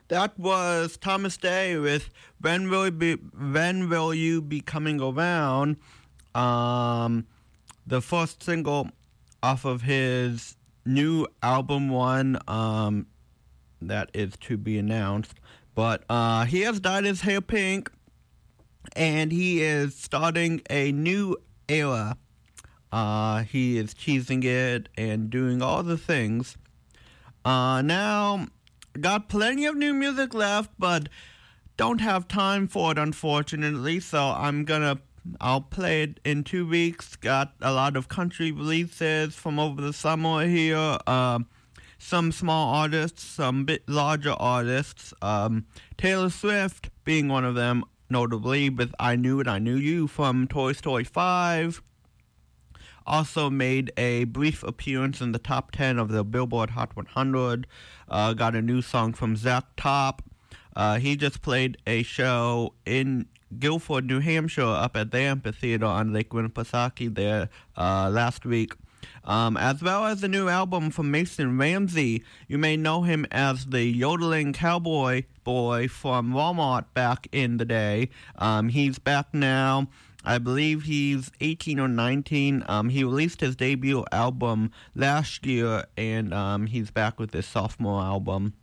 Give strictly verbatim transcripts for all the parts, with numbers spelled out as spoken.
That was Thomas Day with "When Will You Be When Will You Be Coming Around?" Um, the first single off of his new album one, um, that is to be announced. But uh, he has dyed his hair pink, and he is starting a new era. Uh, he is cheesing it and doing all the things. Uh, now, got plenty of new music left, but don't have time for it, unfortunately. So I'm gonna, I'll play it in two weeks. Got a lot of country releases from over the summer here. Uh, some small artists, some bit larger artists. Um, Taylor Swift being one of them, notably with "I Knew It, I Knew You" from Toy Story five. Also made a brief appearance in the top ten of the Billboard Hot one hundred. Uh, got a new song from Zach Top. Uh, he just played a show in Guilford, New Hampshire, up at the amphitheater on Lake Winnipesaukee there uh, last week. Um, as well as a new album from Mason Ramsey. You may know him as the yodeling cowboy boy from Walmart back in the day. Um, he's back now. I believe he's eighteen or nineteen. Um, he released his debut album last year, and um, he's back with his sophomore album.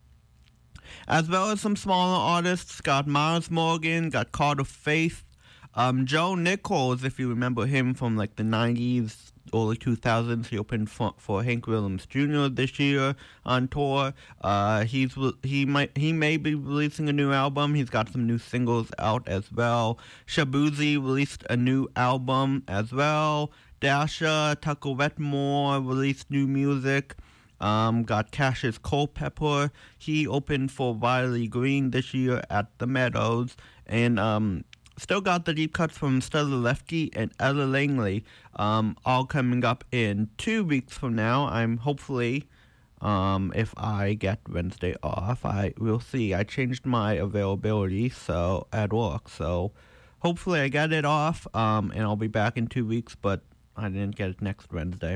As well as some smaller artists, got Miles Morgan, got Carter Faith, um, Joe Nichols, if you remember him from like the nineties, early two thousands. He opened for, for Hank Williams Junior this year on tour. Uh, he's he might he may be releasing a new album. He's got some new singles out as well. Shabuzi released a new album as well. Dasha, Tucker Wetmore released new music. Um, got Cassius Culpepper. He opened for Riley Green this year at the Meadows. And um, still got the deep cuts from Stella Lefty and Ella Langley, um, all coming up in two weeks from now. I'm hopefully, um, if I get Wednesday off, I will see. I changed my availability so at work, so hopefully I get it off, um, and I'll be back in two weeks, but I didn't get it next Wednesday.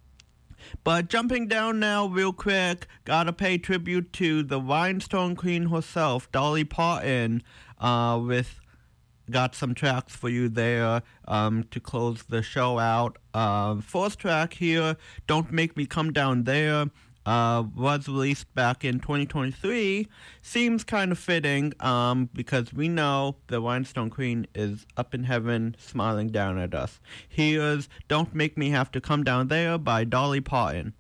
But jumping down now real quick, gotta pay tribute to the Rhinestone Queen herself, Dolly Parton, uh, with got some tracks for you there um, to close the show out. Uh, first track here, Don't Make Me Come Down There, uh, was released back in twenty twenty-three. Seems kind of fitting um, because we know the Rhinestone Queen is up in heaven smiling down at us. Here's Don't Make Me Have to Come Down There by Dolly Parton.